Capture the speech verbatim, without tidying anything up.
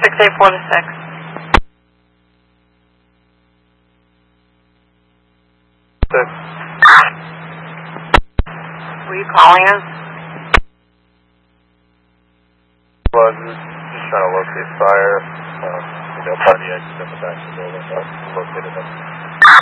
six eight four to six. Six. Were you calling us? Was just trying to locate fire. Um, you know, part of the exit in the back of the building. I located them.